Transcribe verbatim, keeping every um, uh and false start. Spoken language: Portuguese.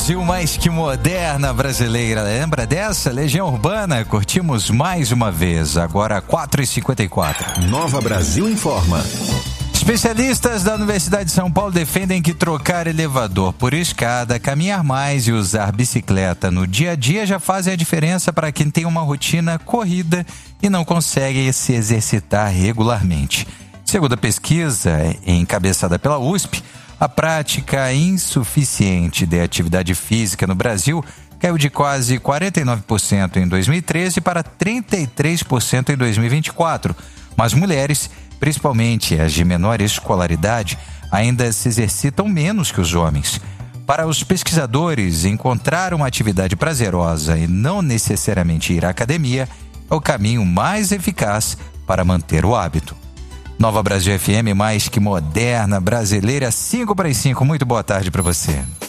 Brasil mais que moderna brasileira. Lembra dessa? Legião Urbana, curtimos mais uma vez, agora quatro e cinquenta e quatro. Nova Brasil informa. Especialistas da Universidade de São Paulo defendem que trocar elevador por escada, caminhar mais e usar bicicleta no dia a dia já fazem a diferença para quem tem uma rotina corrida e não consegue se exercitar regularmente. Segundo a pesquisa encabeçada pela U S P, a prática insuficiente de atividade física no Brasil caiu de quase quarenta e nove por cento em dois mil e treze para trinta e três por cento em dois mil e vinte e quatro. Mas mulheres, principalmente as de menor escolaridade, ainda se exercitam menos que os homens. Para os pesquisadores, encontrar uma atividade prazerosa e não necessariamente ir à academia é o caminho mais eficaz para manter o hábito. Nova Brasil F M, mais que moderna, brasileira, cinco para as cinco. Muito boa tarde para você.